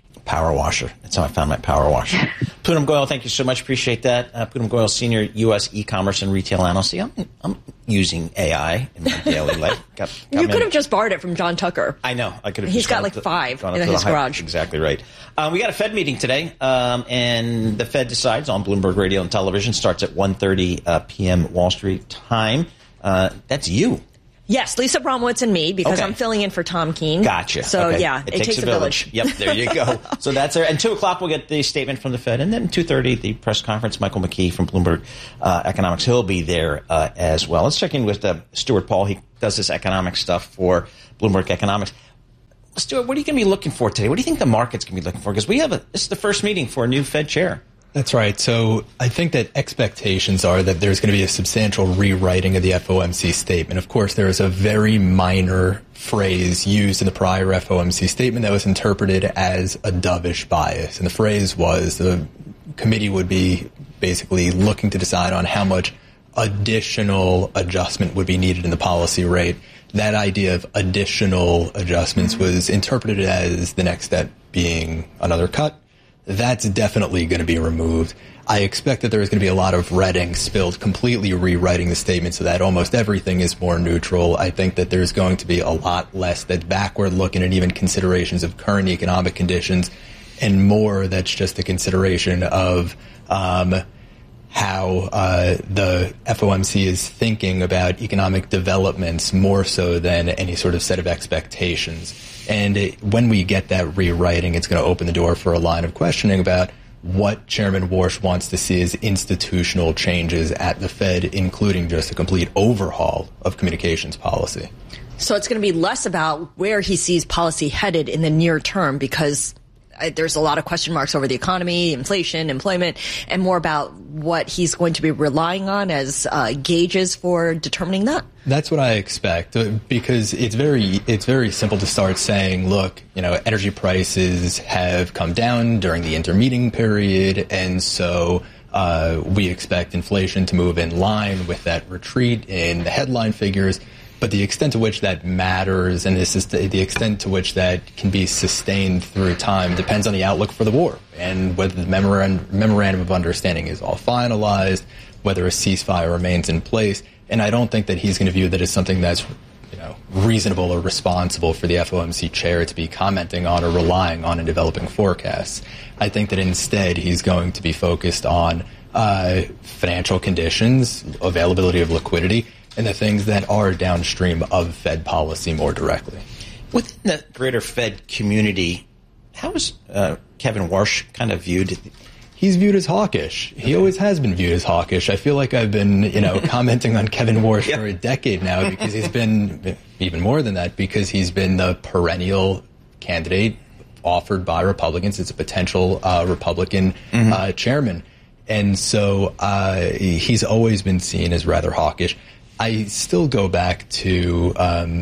Power washer. That's how I found my power washer. Poonam Goyal, thank you so much. Appreciate that. Uh, Poonam Goyal, Senior U S E-commerce and Retail Analyst. See, I'm, I'm using A I in my daily life. Got, got you could have just borrowed it from John Tucker. I know. I could have. He's just got like to, five in his high, garage. Exactly right. Um, we got a Fed meeting today, um, and the Fed decides on Bloomberg Radio and Television. Starts at one thirty uh, p.m. Wall Street time. Uh, that's you. Yes, Lisa Bromwitz and me, because okay. I'm filling in for Tom Keene. Gotcha. So, okay. yeah, it, it takes, takes a a village. village. Yep, there you go. So that's there. And two o'clock, we'll get the statement from the Fed. And then two thirty, the press conference, Michael McKee from Bloomberg uh, Economics. He'll be there uh, as well. Let's check in with uh, Stuart Paul. He does this economic stuff for Bloomberg Economics. Stuart, what are you going to be looking for today? What do you think the market's going to be looking for? Because we have a, this is the first meeting for a new Fed chair. That's right. So I think that expectations are that there's going to be a substantial rewriting of the F O M C statement. Of course, there is a very minor phrase used in the prior F O M C statement that was interpreted as a dovish bias. And the phrase was the committee would be basically looking to decide on how much additional adjustment would be needed in the policy rate. That idea of additional adjustments was interpreted as the next step being another cut. That's definitely going to be removed. I expect that there is going to be a lot of red ink spilled, completely rewriting the statement so that almost everything is more neutral. I think that there's going to be a lot less that's backward looking and even considerations of current economic conditions, and more that's just a consideration of um, how uh, the F O M C is thinking about economic developments more so than any sort of set of expectations. And it, when we get that rewriting, it's going to open the door for a line of questioning about what Chairman Warsh wants to see as institutional changes at the Fed, including just a complete overhaul of communications policy. So it's going to be less about where he sees policy headed in the near term, because there's a lot of question marks over the economy, inflation, employment, and more about what he's going to be relying on as uh, gauges for determining that. That's what I expect, because it's very it's very simple to start saying, look, you know, energy prices have come down during the intermeeting period, and so uh, we expect inflation to move in line with that retreat in the headline figures. But the extent to which that matters and this is the, the extent to which that can be sustained through time depends on the outlook for the war and whether the memorandum, memorandum of understanding is all finalized, whether a ceasefire remains in place. And I don't think that he's going to view that as something that's, you know, reasonable or responsible for the F O M C chair to be commenting on or relying on in developing forecasts. I think that instead he's going to be focused on uh, financial conditions, availability of liquidity, and the things that are downstream of Fed policy more directly. Within the greater Fed community, how is uh, Kevin Warsh kind of viewed? He's viewed as hawkish. He always has been viewed as hawkish. I feel like I've been, you know, commenting on Kevin Warsh yeah. for a decade now because he's been, even more than that, because he's been the perennial candidate offered by Republicans as a potential uh, Republican mm-hmm. uh, chairman. And so uh, he's always been seen as rather hawkish. I still go back to um,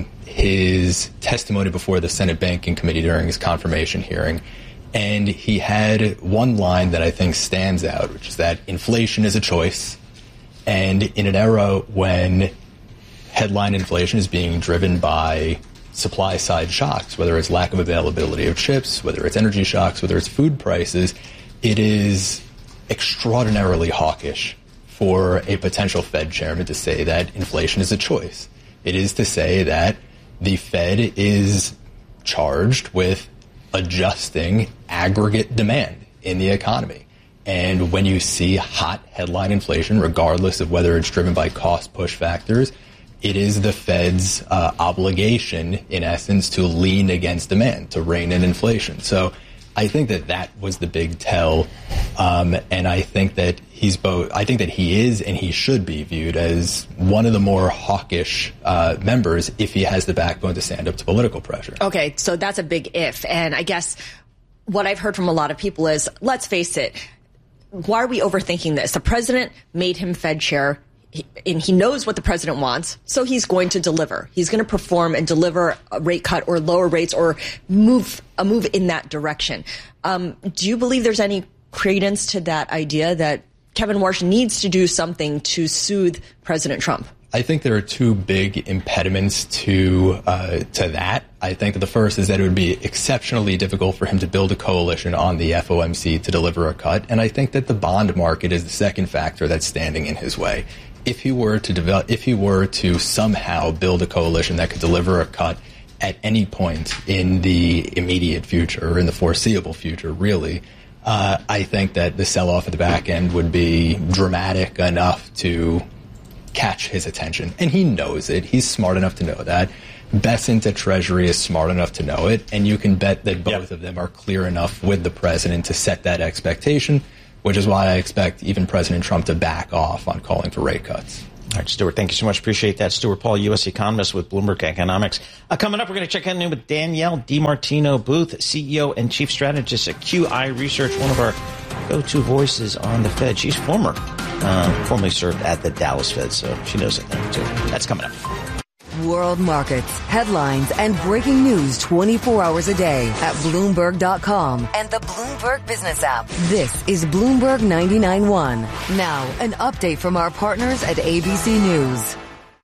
his testimony before the Senate Banking Committee during his confirmation hearing. And he had one line that I think stands out, which is that inflation is a choice. And in an era when headline inflation is being driven by supply side shocks, whether it's lack of availability of chips, whether it's energy shocks, whether it's food prices, it is extraordinarily hawkish for a potential Fed chairman to say that inflation is a choice. It is to say that the Fed is charged with adjusting aggregate demand in the economy. And when you see hot headline inflation, regardless of whether it's driven by cost push factors, it is the Fed's uh, obligation, in essence, to lean against demand, to rein in inflation. So I think that that was the big tell, um, and I think that he's both. I think that he is, and he should be viewed as one of the more hawkish uh, members if he has the backbone to stand up to political pressure. Okay, so that's a big if, and I guess what I've heard from a lot of people is, let's face it, why are we overthinking this? The president made him Fed chair. He, and he knows what the president wants, so he's going to deliver. He's going to perform and deliver a rate cut or lower rates or move a move in that direction. Um, do you believe there's any credence to that idea that Kevin Warsh needs to do something to soothe President Trump? I think there are two big impediments to uh, to that. I think that the first is that it would be exceptionally difficult for him to build a coalition on the F O M C to deliver a cut, and I think that the bond market is the second factor that's standing in his way. If he were to develop, if he were to somehow build a coalition that could deliver a cut at any point in the immediate future or in the foreseeable future, really, uh, I think that the sell-off at the back end would be dramatic enough to catch his attention. And he knows it. He's smart enough to know that. Bessent at Treasury is smart enough to know it. And you can bet that both yep. of them are clear enough with the president to set that expectation, which is why I expect even President Trump to back off on calling for rate cuts. All right, Stuart, thank you so much. Appreciate that. Stuart Paul, U S economist with Bloomberg Economics. Uh, coming up, we're going to check in with Danielle DiMartino Booth, C E O and Chief Strategist at Q I Research, one of our go-to voices on the Fed. She's former, uh, formerly served at the Dallas Fed, so she knows it now, too. That's coming up. World markets, headlines, and breaking news twenty-four hours a day at Bloomberg dot com and the Bloomberg Business app. This is Bloomberg ninety-nine point one. Now, an update from our partners at A B C News.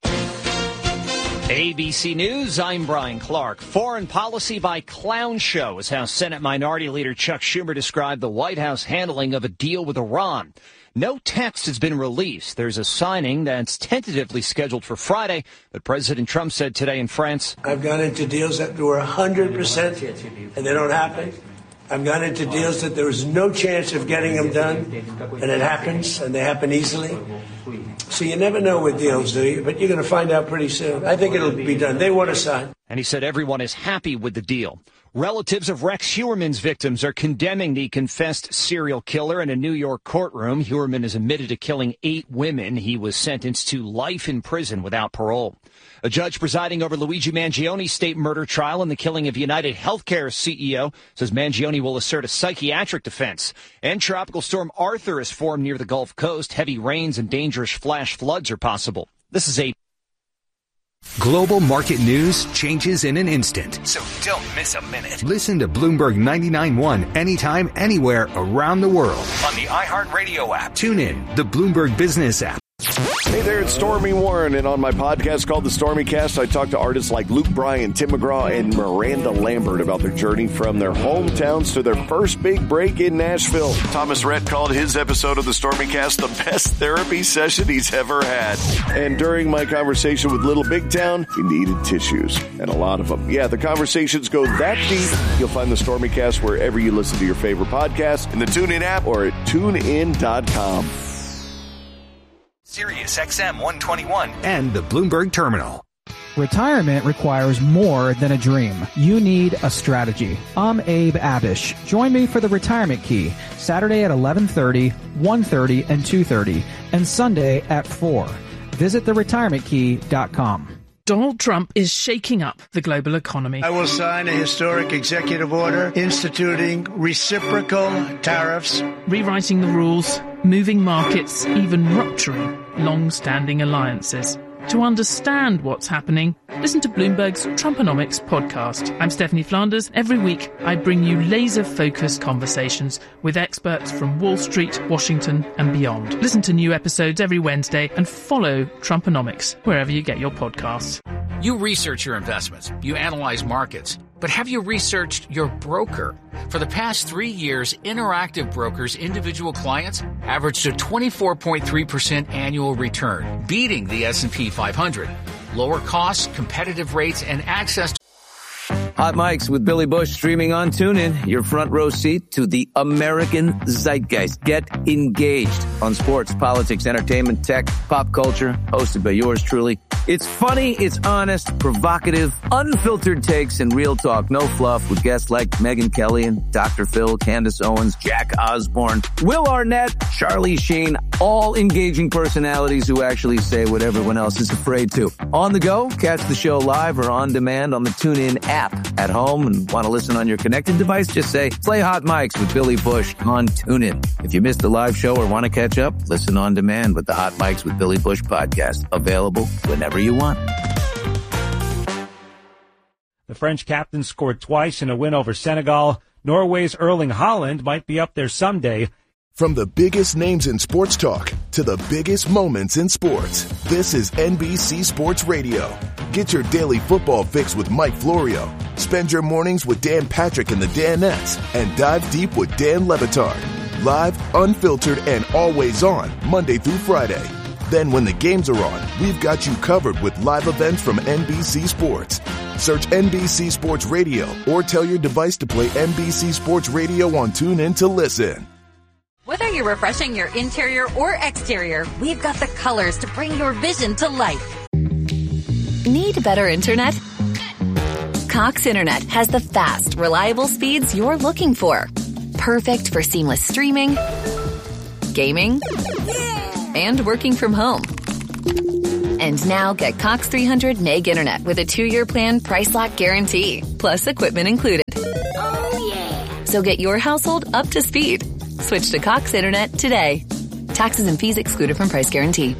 A B C News, I'm Brian Clark. Foreign policy by clown show is how Senate Minority Leader Chuck Schumer described the White House handling of a deal with Iran. No text has been released. There's a signing that's tentatively scheduled for Friday, but President Trump said today in France, I've gone into deals that were one hundred percent and they don't happen. I've gone into deals that there was no chance of getting them done, and it happens, and they happen easily. So you never know with deals, do you? But you're going to find out pretty soon. I think it'll be done. They want to sign. And he said everyone is happy with the deal. Relatives of Rex Heuermann's victims are condemning the confessed serial killer in a New York courtroom. Heuermann has admitted to killing eight women. He was sentenced to life in prison without parole. A judge presiding over Luigi Mangioni's state murder trial and the killing of United Healthcare's C E O says Mangioni will assert a psychiatric defense. And Tropical Storm Arthur is formed near the Gulf Coast. Heavy rains and dangerous flash floods are possible. This is a Global market news changes in an instant. So don't miss a minute. Listen to Bloomberg ninety-nine point one anytime, anywhere around the world. On the iHeartRadio app. Tune in, the Bloomberg Business app. Hey there, it's Stormy Warren, and on my podcast called The Stormy Cast, I talk to artists like Luke Bryan, Tim McGraw, and Miranda Lambert about their journey from their hometowns to their first big break in Nashville. Thomas Rhett called his episode of The Stormy Cast the best therapy session he's ever had. And during my conversation with Little Big Town, he needed tissues, and a lot of them. Yeah, the conversations go that deep. You'll find The Stormy Cast wherever you listen to your favorite podcast, in the TuneIn app, or at tune in dot com. Sirius X M one twenty-one. And the Bloomberg Terminal. Retirement requires more than a dream. You need a strategy. I'm Abe Abish. Join me for the Retirement Key, Saturday at eleven thirty, one thirty, and two thirty, and Sunday at four. Visit the retirement key dot com. Donald Trump is shaking up the global economy. I will sign a historic executive order instituting reciprocal tariffs, rewriting the rules, moving markets, even rupturing long-standing alliances. To understand what's happening, listen to Bloomberg's Trumponomics podcast. I'm Stephanie Flanders. Every week, I bring you laser-focused conversations with experts from Wall Street, Washington, and beyond. Listen to new episodes every Wednesday and follow Trumponomics wherever you get your podcasts. You research your investments. You analyze markets. But have you researched your broker? For the past three years, Interactive Brokers' individual clients averaged a twenty-four point three percent annual return, beating the S and P five hundred. Lower costs, competitive rates, and access to Hot Mics with Billy Bush streaming on TuneIn. Your front row seat to the American zeitgeist. Get engaged on sports, politics, entertainment, tech, pop culture. Hosted by yours truly. It's funny, it's honest, provocative, unfiltered takes, and real talk. No fluff with guests like Megyn Kelly and Doctor Phil, Candace Owens, Jack Osborne, Will Arnett, Charlie Sheen. All engaging personalities who actually say what everyone else is afraid to. On the go, catch the show live or on demand on the TuneIn app. At home and want to listen on your connected device, just say, play Hot Mics with Billy Bush on TuneIn. If you missed the live show or want to catch up, listen on demand with the Hot Mics with Billy Bush podcast. Available whenever you want. The French captain scored twice in a win over Senegal. Norway's Erling Haaland might be up there someday. From the biggest names in sports talk to the biggest moments in sports, this is N B C Sports Radio. Get your daily football fix with Mike Florio. Spend your mornings with Dan Patrick and the Danettes, and dive deep with Dan Le Batard. Live, unfiltered, and always on, Monday through Friday. Then when the games are on, we've got you covered with live events from N B C Sports. Search N B C Sports Radio or tell your device to play N B C Sports Radio on TuneIn to listen. Whether you're refreshing your interior or exterior, we've got the colors to bring your vision to life. Need better internet? Cox Internet has the fast, reliable speeds you're looking for. Perfect for seamless streaming, gaming, and working from home. And now get Cox three hundred meg internet with a two-year plan price lock guarantee, plus equipment included. Oh, yeah. So get your household up to speed. Switch to Cox Internet today. Taxes and fees excluded from price guarantee.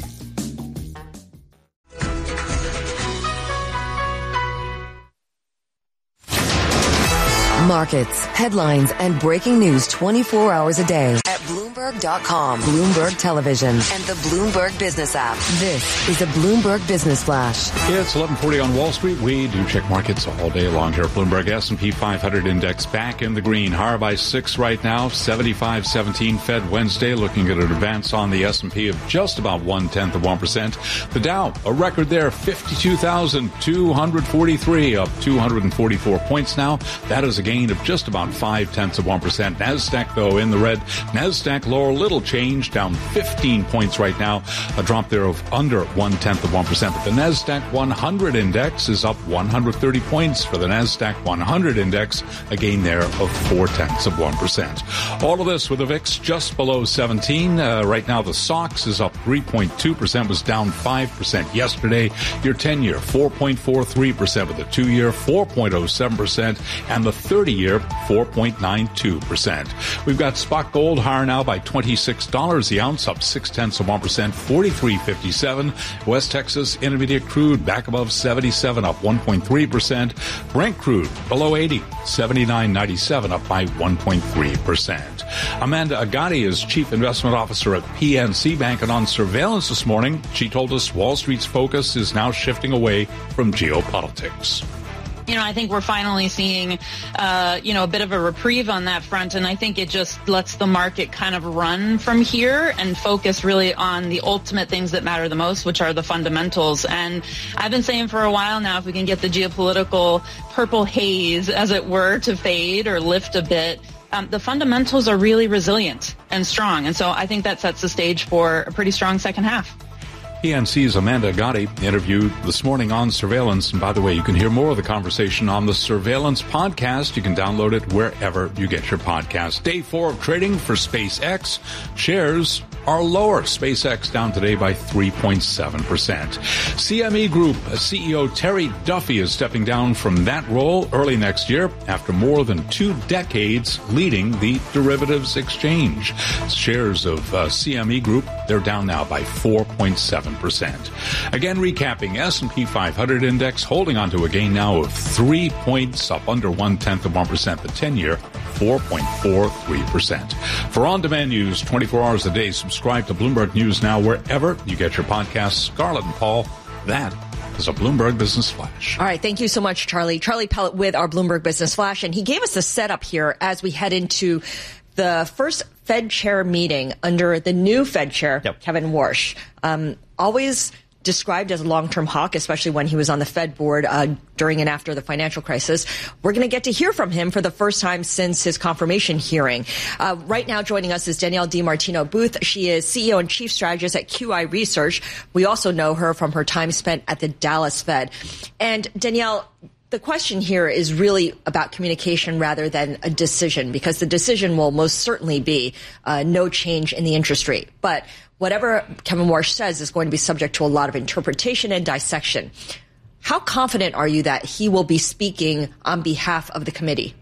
Markets, headlines, and breaking news twenty-four hours a day at Bloomberg dot com, Bloomberg Television, and the Bloomberg Business app. This is a Bloomberg Business Flash. It's eleven forty on Wall Street. We do check markets all day long here at Bloomberg. S and P five hundred index back in the green. Higher by six right now, seventy-five seventeen. Fed Wednesday looking at an advance on the S and P of just about one-tenth of one percent. The Dow, a record there, fifty-two thousand two hundred forty-three, up two hundred forty-four points now. That is a gain of just about five-tenths of one percent. NASDAQ, though, in the red. NASDAQ lower, little change, down fifteen points right now. A drop there of under one-tenth of one percent. But the NASDAQ one hundred index is up one hundred thirty points for the NASDAQ one hundred index, a gain there of four-tenths of one percent. All of this with the V I X just below seventeen. Uh, right now, the S O X is up three point two percent, was down five percent yesterday. Your ten-year, four point four three percent, with the two-year, four point oh seven percent, and the thirty-year, four point nine two percent. We've got spot gold higher now by twenty-six dollars the ounce, up six-tenths of one percent, forty-three fifty-seven. West Texas Intermediate crude back above seventy-seven, up one point three percent. Brent crude below eighty, seventy-nine ninety-seven, up by one point three percent. Amanda Agati is Chief Investment Officer at P N C Bank, and on surveillance this morning, she told us Wall Street's focus is now shifting away from geopolitics. You know, I think we're finally seeing, uh, you know, a bit of a reprieve on that front. And I think it just lets the market kind of run from here and focus really on the ultimate things that matter the most, which are the fundamentals. And I've been saying for a while now, if we can get the geopolitical purple haze, as it were, to fade or lift a bit, um, the fundamentals are really resilient and strong. And so I think that sets the stage for a pretty strong second half. P N C's Amanda Agati interviewed this morning on surveillance. And by the way, you can hear more of the conversation on the Surveillance podcast. You can download it wherever you get your podcast. Day four of trading for SpaceX. Shares are lower. SpaceX down today by three point seven percent. C M E Group C E O Terry Duffy is stepping down from that role early next year after more than two decades leading the derivatives exchange. Shares of uh, C M E Group, they're down now by four point seven percent. Again, recapping, S and P five hundred index holding on to a gain now of three points, up under one-tenth of one percent. The ten-year, four point four three percent. For on-demand news twenty-four hours a day, subscribe to Bloomberg News Now wherever you get your podcasts. Scarlett and Paul, that is a Bloomberg Business Flash. All right. Thank you so much, Charlie. Charlie Pellet with our Bloomberg Business Flash. And he gave us a setup here as we head into the first Fed chair meeting under the new Fed chair, yep. Kevin Warsh. Um, always described as a long-term hawk, especially when he was on the Fed board uh, during and after the financial crisis. We're going to get to hear from him for the first time since his confirmation hearing. Uh, right now joining us is Danielle DiMartino Booth. She is C E O and Chief Strategist at Q I Research. We also know her from her time spent at the Dallas Fed. And Danielle, the question here is really about communication rather than a decision, because the decision will most certainly be uh, no change in the interest rate. But whatever Kevin Warsh says is going to be subject to a lot of interpretation and dissection. How confident are you that he will be speaking on behalf of the committee?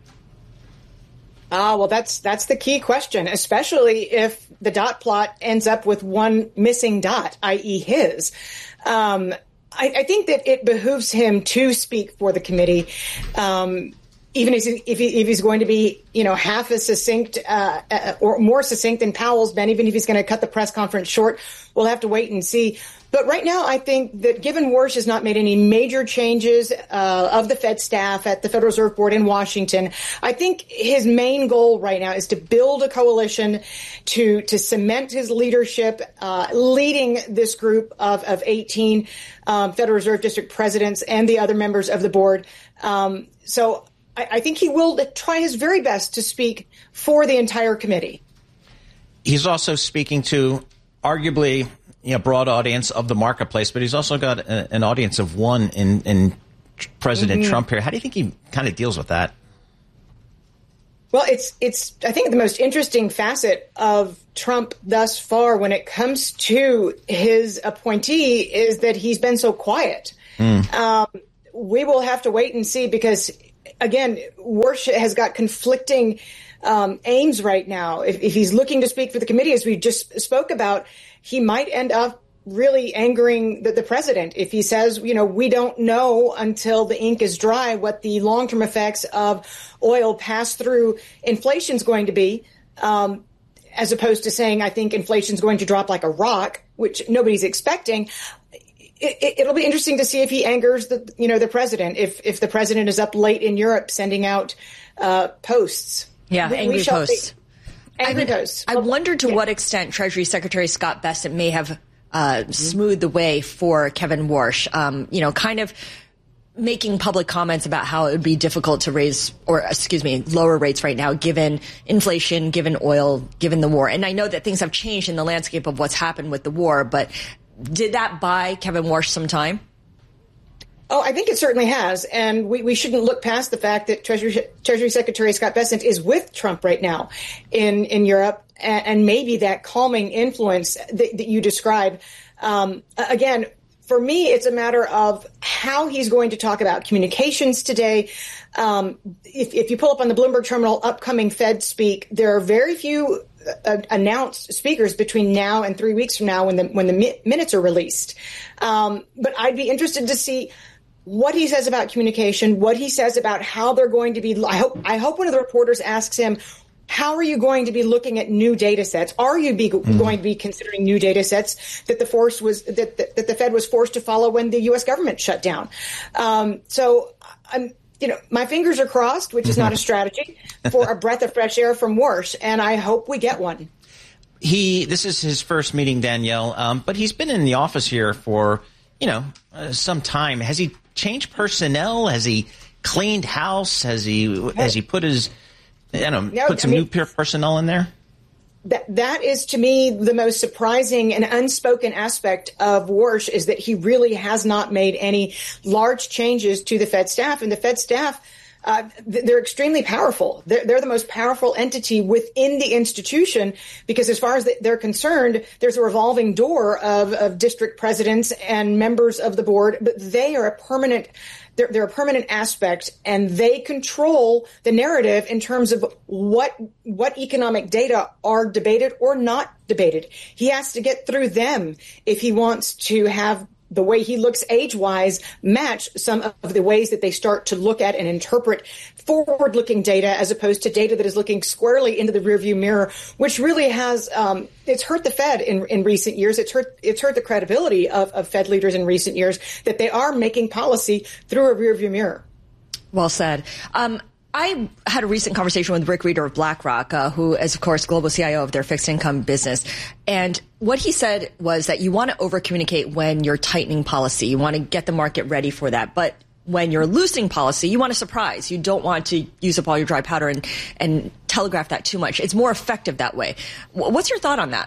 Ah, uh, well, that's that's the key question, especially if the dot plot ends up with one missing dot, that is his. Um, I, I think that it behooves him to speak for the committee. Um, even if, he, if, he, if he's going to be, you know, half as succinct uh, uh, or more succinct than Powell's been, even if he's going to cut the press conference short, we'll have to wait and see. But right now, I think that given Warsh has not made any major changes uh, of the Fed staff at the Federal Reserve Board in Washington, I think his main goal right now is to build a coalition to to cement his leadership, uh, leading this group of, of eighteen um, Federal Reserve District presidents and the other members of the board. Um, so I, I think he will try his very best to speak for the entire committee. He's also speaking to arguably, you know, broad audience of the marketplace, but he's also got a, an audience of one in, in President mm-hmm. Trump here. How do you think he kind of deals with that? Well, it's it's I think the most interesting facet of Trump thus far when it comes to his appointee is that he's been so quiet. Mm. Um, we will have to wait and see because, again, Warsh has got conflicting um, aims right now. If, if he's looking to speak for the committee, as we just spoke about, he might end up really angering the, the president if he says, you know, we don't know until the ink is dry what the long-term effects of oil pass-through inflation is going to be, um, as opposed to saying, I think inflation is going to drop like a rock, which nobody's expecting. It, it, it'll be interesting to see if he angers the, you know, the president, if if the president is up late in Europe sending out uh, posts. Yeah, we, angry we posts. See. Angry I, posts. I wonder to yeah. what extent Treasury Secretary Scott Bessent may have uh, smoothed the way for Kevin Warsh, um, you know, kind of making public comments about how it would be difficult to raise or, excuse me, lower rates right now, given inflation, given oil, given the war. And I know that things have changed in the landscape of what's happened with the war, but did that buy Kevin Warsh some time? Oh, I think it certainly has. And we, we shouldn't look past the fact that Treasury, Treasury Secretary Scott Bessent is with Trump right now in, in Europe. And, and maybe that calming influence that, that you describe. Um, again, for me, it's a matter of how he's going to talk about communications today. Um, if, if you pull up on the Bloomberg Terminal upcoming Fed speak, there are very few uh, announced speakers between now and three weeks from now when the when the mi- minutes are released. Um, but I'd be interested to see what he says about communication, what he says about how they're going to be. I hope I hope one of the reporters asks him, how are you going to be looking at new data sets? Are you be, mm. going to be considering new data sets that the force was that, that, that the Fed was forced to follow when the U S government shut down? Um, so I'm, you know, my fingers are crossed, which is not a strategy, for a breath of fresh air from Warsh, and I hope we get one. He this is his first meeting, Danielle, um, but he's been in the office here for, you know, uh, some time. Has he changed personnel? Has he cleaned house? Has he has he put his You know, no, put some I mean, new personnel in there? That that is, to me, the most surprising and unspoken aspect of Warsh is that he really has not made any large changes to the Fed staff. And the Fed staff, uh, they're extremely powerful. They're, they're the most powerful entity within the institution because as far as they're concerned, there's a revolving door of, of district presidents and members of the board, but they are a permanent They're, they're a permanent aspect, and they control the narrative in terms of what what economic data are debated or not debated. He has to get through them if he wants to have the way he looks age-wise match some of the ways that they start to look at and interpret forward-looking data as opposed to data that is looking squarely into the rearview mirror, which really has um, it's hurt the Fed in, in recent years. It's hurt it's hurt the credibility of, of Fed leaders in recent years that they are making policy through a rearview mirror. Well said. Um, I had a recent conversation with Rick Reeder of BlackRock, uh, who is, of course, global C I O of their fixed income business. And what he said was that you want to over-communicate when you're tightening policy. You want to get the market ready for that. But when you're loosening policy, you want to surprise. You don't want to use up all your dry powder and, and telegraph that too much. It's more effective that way. What's your thought on that?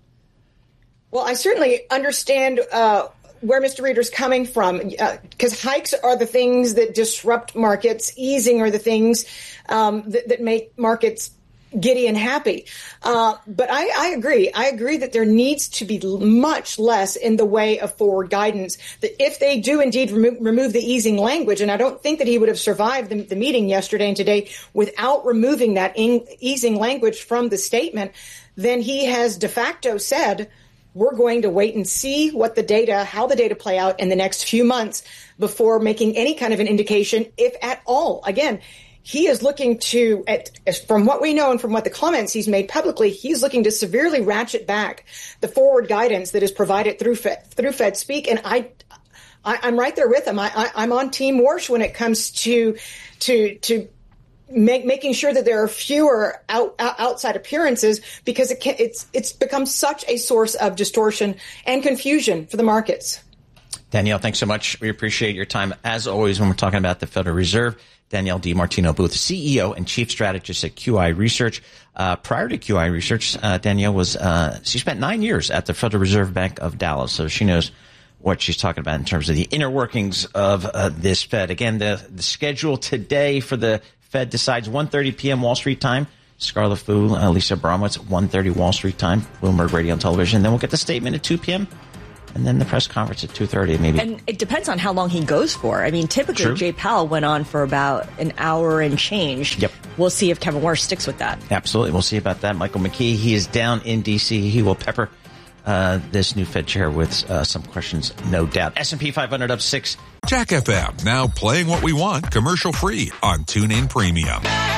Well, I certainly understand uh where Mister Reeder's coming from, because uh, hikes are the things that disrupt markets. Easing are the things um, that, that make markets giddy and happy. Uh, but I, I agree. I agree that there needs to be much less in the way of forward guidance. That if they do indeed remo- remove the easing language, and I don't think that he would have survived the, the meeting yesterday and today without removing that in- easing language from the statement, then he has de facto said, we're going to wait and see what the data, how the data play out in the next few months before making any kind of an indication, if at all. Again, he is looking to, at, from what we know and from what the comments he's made publicly, he's looking to severely ratchet back the forward guidance that is provided through Fed, through Fed Speak. And I, I, I'm right there with him. I, I, I'm on Team Warsh when it comes to to to make, making sure that there are fewer out, out, outside appearances, because it can, it's it's become such a source of distortion and confusion for the markets. Danielle, thanks so much. We appreciate your time, as always, when we're talking about the Federal Reserve. Danielle DiMartino Booth, C E O and Chief Strategist at Q I Research. Uh, prior to Q I Research, uh, Danielle was, uh, she spent nine years at the Federal Reserve Bank of Dallas, so she knows what she's talking about in terms of the inner workings of uh, this Fed. Again, the, the schedule today for the Fed decides one thirty p.m. Wall Street time. Scarlet Fu, uh, Lisa Bromwitz, one thirty Wall Street time, Bloomberg Radio and Television. Then we'll get the statement at two p.m., and then the press conference at two thirty, maybe. And it depends on how long he goes for. I mean, typically True. Jay Powell went on for about an hour and change. Yep. We'll see if Kevin Warsh sticks with that. Absolutely. We'll see about that. Michael McKee, he is down in D C. He will pepper uh, this new Fed chair with uh, some questions, no doubt. S and P five hundred up six. Jack F M, now playing what we want commercial free on TuneIn Premium.